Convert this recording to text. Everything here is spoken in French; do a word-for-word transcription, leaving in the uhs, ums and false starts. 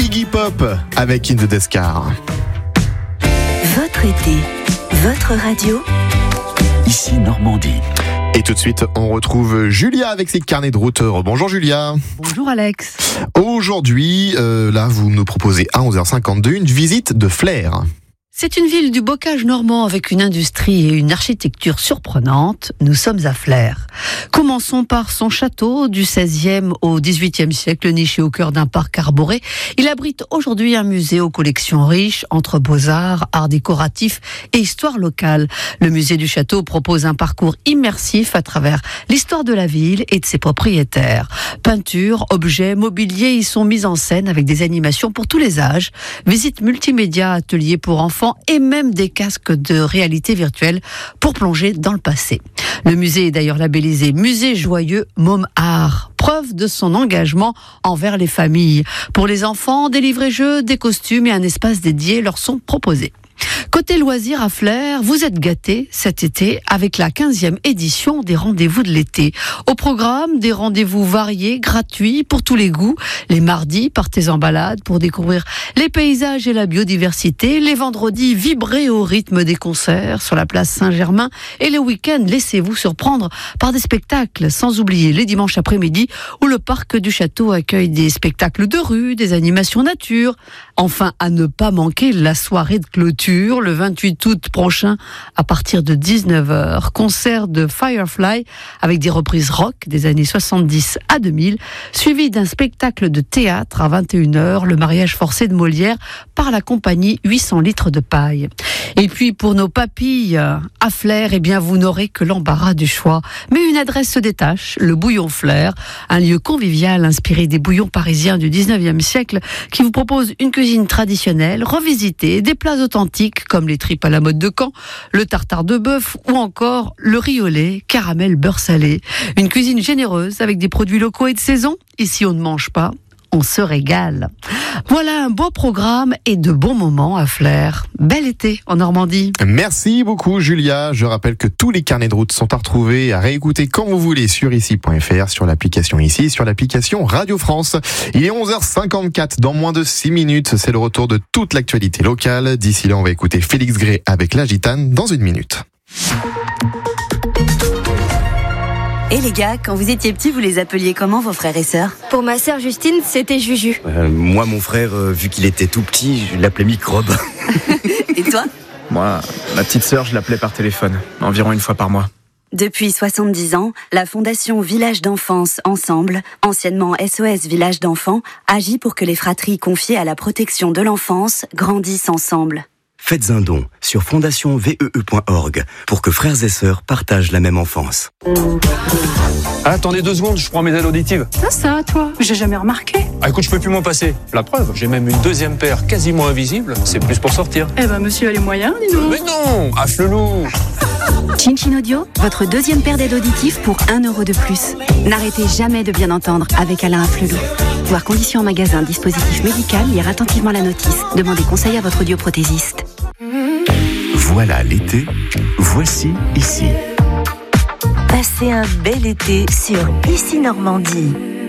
Iggy Pop avec In the Descar. Votre été, votre radio. Ici Normandie. Et tout de suite, on retrouve Julia avec ses carnets de route. Bonjour Julia. Bonjour Alex. Aujourd'hui, euh, là, vous nous proposez à onze heures cinquante-deux une visite de Flers. C'est une ville du bocage normand avec une industrie et une architecture surprenante. Nous sommes à Flers. Commençons par son château du seizième au dix-huitième siècle, niché au cœur d'un parc arboré. Il abrite aujourd'hui un musée aux collections riches entre beaux-arts, arts décoratifs et histoire locale. Le musée du château propose un parcours immersif à travers l'histoire de la ville et de ses propriétaires. Peintures, objets, mobilier y sont mis en scène avec des animations pour tous les âges. Visites multimédia, ateliers pour enfants et même des casques de réalité virtuelle pour plonger dans le passé. Le musée est d'ailleurs labellisé Musée Joyeux Môme Art, preuve de son engagement envers les familles. Pour les enfants, des livrets-jeux, des costumes et un espace dédié leur sont proposés. Côté loisirs à Flers, vous êtes gâtés cet été avec la quinzième édition des rendez-vous de l'été. Au programme, des rendez-vous variés, gratuits pour tous les goûts. Les mardis, partez en balade pour découvrir les paysages et la biodiversité. Les vendredis, vibrez au rythme des concerts sur la place Saint-Germain. Et les week-ends, laissez-vous surprendre par des spectacles. Sans oublier les dimanches après-midi où le parc du château accueille des spectacles de rue, des animations nature. Enfin, à ne pas manquer la soirée de clôture le vingt-huit août prochain à partir de dix-neuf heures. Concert de Firefly avec des reprises rock des années soixante-dix à deux mille, suivi d'un spectacle de théâtre à vingt et une heures, le mariage forcé de Molière par la compagnie huit cents litres de paille. Et puis pour nos papilles à Flers, eh bien vous n'aurez que l'embarras du choix. Mais une adresse se détache, le Bouillon Flers, un lieu convivial inspiré des bouillons parisiens du dix-neuvième siècle qui vous propose une cuisine traditionnelle, revisitée, des plats authentiques comme les tripes à la mode de Caen, le tartare de bœuf ou encore le riz au lait, caramel beurre salé. Une cuisine généreuse avec des produits locaux et de saison. Ici on ne mange pas, on se régale. Voilà un beau programme et de bons moments à Flers. Bel été en Normandie. Merci beaucoup Julia. Je rappelle que tous les carnets de route sont à retrouver et à réécouter quand vous voulez sur ici point f r, sur l'application Ici, sur l'application Radio France. Il est onze heures cinquante-quatre, dans moins de six minutes. C'est le retour de toute l'actualité locale. D'ici là, on va écouter Félix Gray avec La Gitane dans une minute. Et les gars, quand vous étiez petits, vous les appeliez comment vos frères et sœurs ? Pour ma sœur Justine, c'était Juju. Euh, moi, mon frère, euh, vu qu'il était tout petit, je l'appelais Microbe. Et toi ? Moi, ma petite sœur, je l'appelais par téléphone, environ une fois par mois. Depuis soixante-dix ans, la Fondation Village d'Enfance Ensemble, anciennement S O S Village d'Enfants, agit pour que les fratries confiées à la protection de l'enfance grandissent ensemble. Faites un don sur fondation vee point org pour que frères et sœurs partagent la même enfance. Ah, attendez deux secondes, je prends mes aides auditives. Ah ça, toi, j'ai jamais remarqué. Ah écoute, je peux plus m'en passer. La preuve, j'ai même une deuxième paire quasiment invisible. C'est plus pour sortir. Eh ben, monsieur a les moyens, dis donc. Mais non, à Flelou. Chin Chin Audio, votre deuxième paire d'aides auditives pour un euro de plus. N'arrêtez jamais de bien entendre avec Alain Afflelou. Voir conditions en magasin, dispositif médical, lire attentivement la notice. Demandez conseil à votre audioprothésiste. Voilà l'été, voici Ici. Passez un bel été sur Ici Normandie.